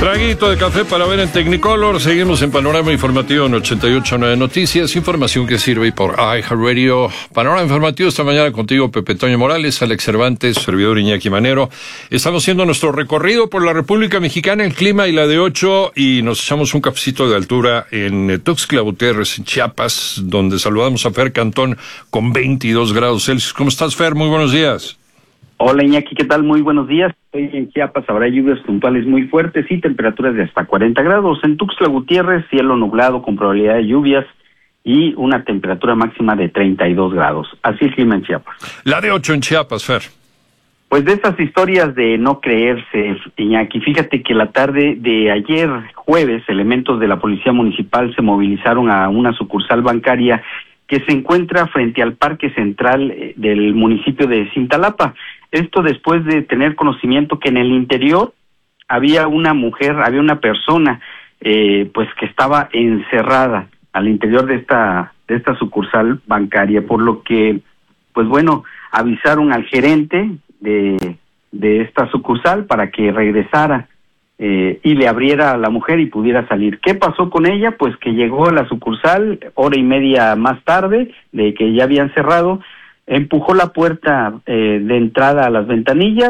Traguito de café para ver en Technicolor. Seguimos en Panorama Informativo en 88.9 Noticias. Información que sirve por iHeartRadio. Panorama Informativo esta mañana contigo, Pepe Toño Morales, Alex Cervantes, servidor Iñaki Manero. Estamos haciendo nuestro recorrido por la República Mexicana, el clima y la de 8, y nos echamos un cafecito de altura en Tuxtla Gutiérrez, en Chiapas, donde saludamos a Fer Cantón con 22 grados Celsius. ¿Cómo estás, Fer? Muy buenos días. Hola Iñaki, ¿qué tal? Muy buenos días. Estoy en Chiapas, habrá lluvias puntuales muy fuertes y temperaturas de hasta 40 grados. En Tuxtla Gutiérrez, cielo nublado con probabilidad de lluvias y una temperatura máxima de 32 grados. Así el clima en Chiapas. La de 8 en Chiapas, Fer. Pues de estas historias de no creerse, Iñaki, fíjate que la tarde de ayer, jueves, elementos de la Policía Municipal se movilizaron a una sucursal bancaria que se encuentra frente al Parque Central del municipio de Cintalapa. Esto después de tener conocimiento que en el interior había una mujer, había una persona, pues que estaba encerrada al interior de esta sucursal bancaria, por lo que, pues bueno, avisaron al gerente de esta sucursal para que regresara y le abriera a la mujer y pudiera salir. ¿Qué pasó con ella? Pues que llegó a la sucursal hora y media más tarde de que ya habían cerrado, empujó la puerta de entrada a las ventanillas,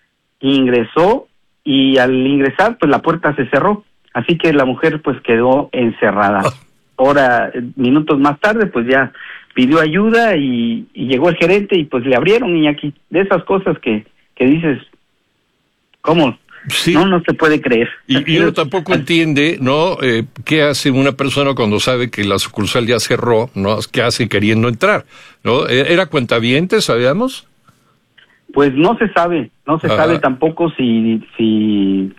ingresó y al ingresar pues la puerta se cerró, así que la mujer pues quedó encerrada. Minutos más tarde pues ya pidió ayuda y llegó el gerente y pues le abrieron, y aquí de esas cosas que dices, ¿cómo? Sí. No se puede creer. Y uno tampoco entiende, ¿no? ¿Qué hace una persona cuando sabe que la sucursal ya cerró, ¿no? ¿Qué hace queriendo entrar? ¿No? ¿Era cuentaviente, sabíamos? Pues no se sabe tampoco si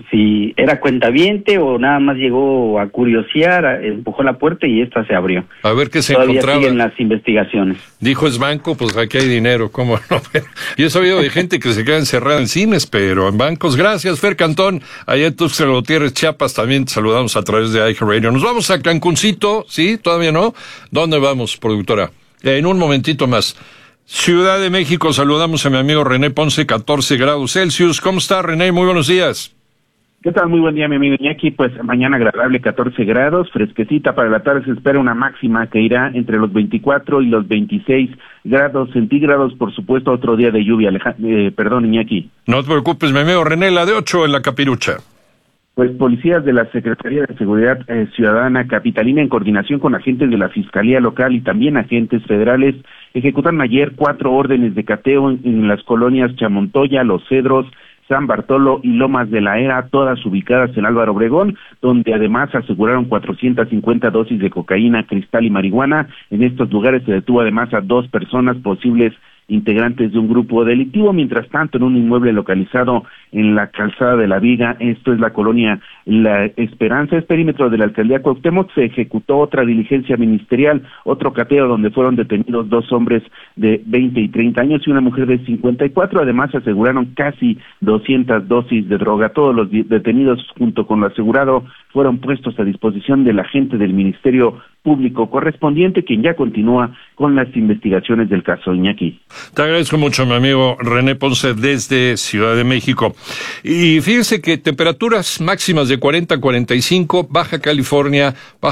era cuentaviente o nada más llegó a curiosear, empujó la puerta y esta se abrió. A ver qué se Todavía encontraba. siguen las investigaciones. Dijo, es banco, pues aquí hay dinero, ¿cómo no? Yo he sabido de gente que se queda encerrada en cines, pero en bancos. Gracias, Fer Cantón. Allá en Tuxtla Gutiérrez, Chiapas, también te saludamos a través de iHeartRadio. Nos vamos a Cancuncito, ¿sí? ¿Todavía no? ¿Dónde vamos, productora? En un momentito más. Ciudad de México, saludamos a mi amigo René Ponce, 14 grados Celsius. ¿Cómo está, René? Muy buenos días. ¿Qué tal? Muy buen día, mi amigo Iñaki. Pues mañana agradable, 14 grados, fresquecita. Para la tarde se espera una máxima que irá entre los 24 y los 26 grados centígrados. Por supuesto, otro día de lluvia. Perdón, Iñaki. No te preocupes, mi amigo René, la de 8 en la Capirucha. Pues policías de la Secretaría de Seguridad Ciudadana Capitalina, en coordinación con agentes de la Fiscalía Local y también agentes federales, ejecutaron ayer 4 órdenes de cateo en las colonias Chamontoya, Los Cedros, San Bartolo y Lomas de la Era, todas ubicadas en Álvaro Obregón, donde además aseguraron 450 dosis de cocaína, cristal y marihuana. En estos lugares se detuvo además a 2 personas posibles integrantes de un grupo delictivo. Mientras tanto, en un inmueble localizado en la Calzada de la Viga, esto es la colonia La Esperanza, es perímetro de la alcaldía Cuauhtémoc, se ejecutó otra diligencia ministerial, otro cateo donde fueron detenidos 2 hombres de 20 y 30 años y una mujer de 54, además aseguraron casi 200 dosis de droga. Todos los detenidos junto con lo asegurado fueron puestos a disposición del agente del Ministerio Público correspondiente, quien ya continúa con las investigaciones del caso. Iñaki. Te agradezco mucho, mi amigo René Ponce, desde Ciudad de México. Y fíjense que temperaturas máximas de 40 a 45, Baja California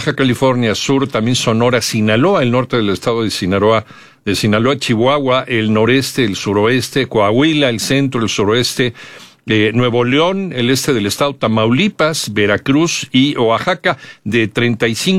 Sur, también Sonora, Sinaloa, el norte del estado de Sinaloa, Chihuahua, el noreste, el suroeste, Coahuila, el centro, el suroeste, Nuevo León, el este del estado, Tamaulipas, Veracruz y Oaxaca, de 35